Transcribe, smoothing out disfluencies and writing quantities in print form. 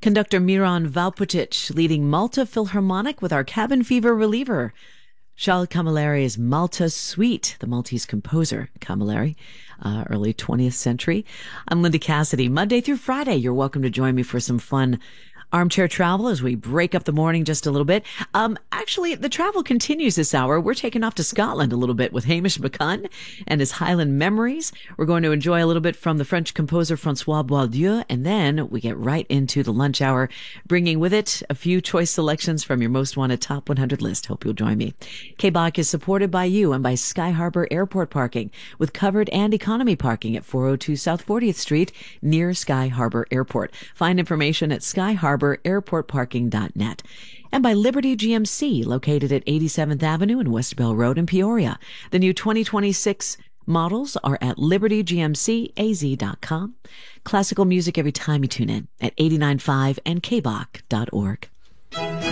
Conductor Miran Valputic leading Malta Philharmonic with our cabin fever reliever. Charles Camilleri's Malta Suite, the Maltese composer, Camilleri, early 20th century. I'm Linda Cassidy. Monday through Friday, you're welcome to join me for some fun armchair travel as we break up the morning just a little bit. Actually, the travel continues this hour. We're taking off to Scotland a little bit with Hamish McCunn and his Highland Memories. We're going to enjoy a little bit from the French composer Francois Boieldieu, and then we get right into the lunch hour, bringing with it a few choice selections from your most wanted top 100 list. Hope you'll join me. KBOC is supported by you and by Sky Harbor Airport Parking, with covered and economy parking at 402 South 40th Street near Sky Harbor Airport. Find information at skyharbor.airportparking.net. And by Liberty GMC, located at 87th Avenue and West Bell Road in Peoria. The new 2026 models are at libertygmcaz.com. Classical music every time you tune in at 89.5 and kbach.org.